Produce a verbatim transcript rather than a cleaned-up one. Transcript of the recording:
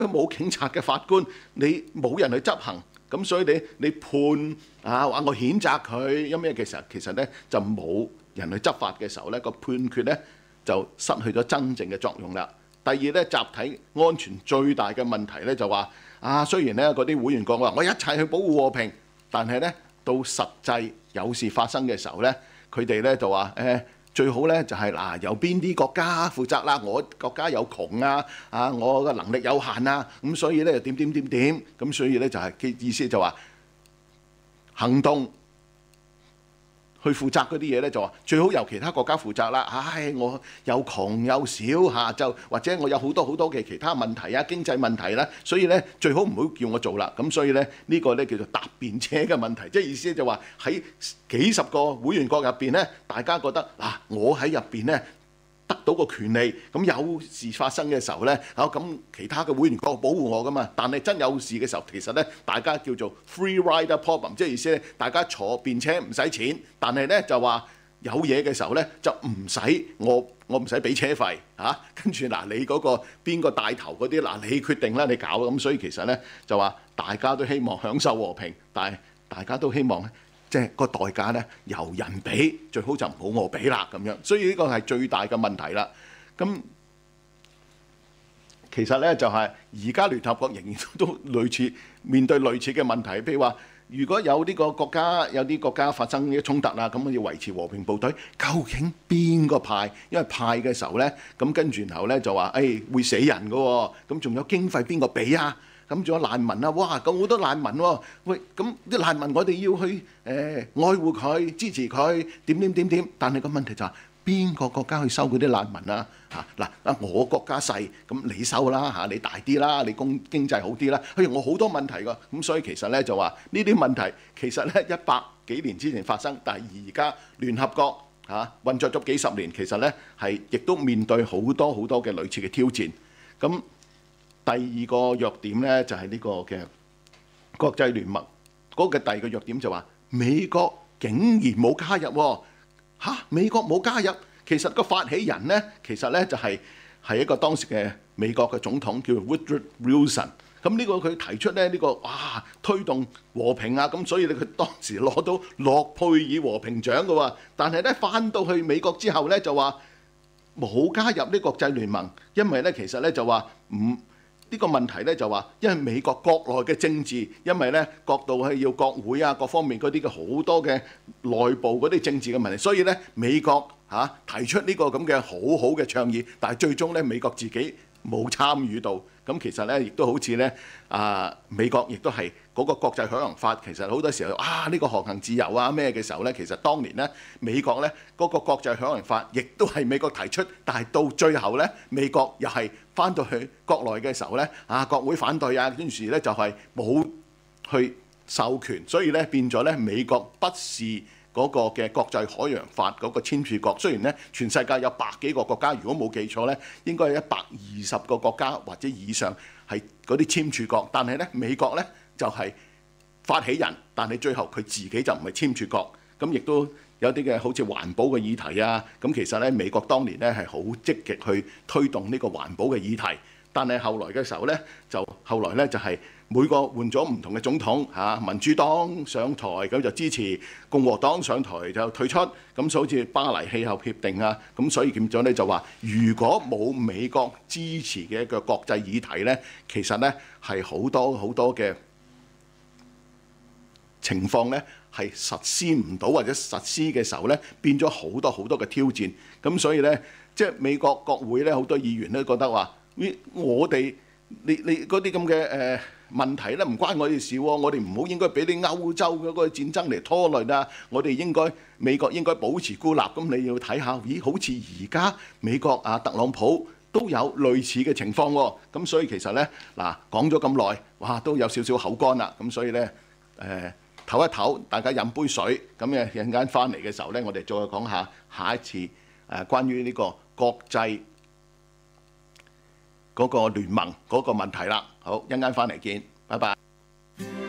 冇警察嘅法官，你冇人去執行，咁所以你你判啊話我譴責佢，因為其實其實咧就冇人去執法嘅時候咧，個判決咧就失去咗真正嘅作用啦。第二咧，集體安全最大嘅問題咧就話啊，雖然咧嗰啲會員國話我一切去保護和平，但係咧到實際有事發生嘅時候咧，佢哋咧就話誒。欸最好咧就係嗱，由邊啲國家負責啦？我國家有窮啊，啊我嘅能力有限啊，咁所以咧點點點點，咁所以咧就係嘅意思就話行動去負責嗰啲嘢咧，就話最好由其他國家負責啦。唉，我又窮又少嚇，就或者我有好多好多嘅其他問題啊，經濟問題啦，所以咧最好唔好叫我做啦。咁所以咧呢個咧叫做搭便車嘅問題，即係意思就話喺幾十個會員國入邊咧，大家覺得嗱，我喺入邊咧得到個權利，咁有事發生嘅時候咧，啊咁其他嘅會員國保護我噶嘛。但係真有事嘅時候，其實咧大家叫做 free rider problem， 即係意思咧，大家坐便車唔使錢，但係咧就話有嘢嘅時候咧就唔使我我唔使俾車費嚇，跟住嗱你嗰個邊個帶頭嗰啲嗱你決定啦，你搞咁，所以其實咧就話大家都希望享受和平，但係大家都希望咧。即係個代價咧，由人俾，最好就唔好我俾啦咁樣，所以呢個係最大嘅問題啦。咁其實咧就係而家聯合國仍然都類似面對類似嘅問題，譬如話，如果有呢個國家有啲國家發生啲衝突啦，咁要維持和平部隊，究竟邊個派？因為派嘅時候咧，咁跟住然後咧就話，誒、哎、會死人㗎喎，咁仲有經費邊個俾啊？咁仲有難民啊！哇，咁好多難民喎、啊！喂，咁啲難民我哋要去誒、呃、愛護佢、支持佢，點點點點。但係個問題就係、是、邊個國家去收嗰啲難民啊？嚇嗱啊！我國家細，咁你收啦嚇，你大啲啦，你經經濟好啲啦。譬如我好多問題㗎，咁所以其實咧就話呢啲問題其實咧一百幾年之前發生，但係而家聯合國嚇、啊、運作咗幾十年，其實咧係亦都面對好多好多嘅類似嘅挑戰。咁第二個弱點咧就係呢個嘅國際聯盟嗰個第二個弱點就話美國竟然冇加入喎嚇，美國冇加入，其實個發起人咧其實咧就係係一個當時嘅美國嘅總統叫 Woodrow Wilson，咁呢個佢提出咧呢個哇推動和平啊，咁所以咧佢當時攞到諾貝爾和平獎嘅喎，但係咧翻到去美國之後咧就話冇加入呢國際聯盟，因為咧其實咧就話唔。呢個問題咧就話，因為美國國內嘅政治，因為咧各度係要國會啊各方面嗰啲嘅好多嘅內部嗰啲政治嘅問題，所以咧美國嚇、啊、提出呢個咁嘅好好嘅倡議，但係最終咧美國自己冇參與到。咁其實咧亦都好似咧啊美國亦都係嗰個國際海洋法，其實好多時候啊呢個航行自由啊咩嘅時候咧，其實當年咧美國咧嗰個國際海洋法亦都係美國提出，但係到最後咧美國又係翻到去國內嘅時候咧啊國會反對啊，跟住咧就係冇去授權，所以咧變咗咧美國不是嗰個嘅國際海洋法嗰個簽署國。雖然咧全世界有百幾個國家，如果冇記錯咧，應該係一百二十個國家或者以上係嗰啲簽署國，但係咧美國咧就係發起人，但係最後佢自己就唔係簽署國。咁亦都有啲嘅好似環保嘅議題啊，咁其實咧美國當年咧係好積極去推動呢個環保嘅議題，但係後來嘅時候咧就後來咧就係、是。每個換咗唔同嘅總統嚇，民主黨上台咁就支持，共和黨上台就退出，咁就好似巴黎氣候協定啊，咁所以變咗咧就話，如果冇美國支持嘅一個國際議題咧，其實咧係好多好多嘅情況咧係實施唔到，或者實施嘅時候咧變咗好多好多嘅挑戰，咁所以咧即係美國國會咧好多議員都覺得話，咦我哋你你嗰啲咁嘅誒問題咧唔關我哋事喎，我哋唔好應該俾啲歐洲嗰個戰爭嚟拖累啊！我哋應該美國應該保持孤立。咁你要睇下，咦？好似而家美國啊特朗普都有類似嘅情況喎。咁所以其實咧嗱講咗咁耐，哇都有少少口乾啦。咁所以咧誒唞一唞，大家飲杯水。咁嘅陣間翻嚟嘅時候咧，我哋再講下下一次誒關於呢個國際嗰個聯盟嗰個問題啦。好，一陣間翻嚟見，拜拜。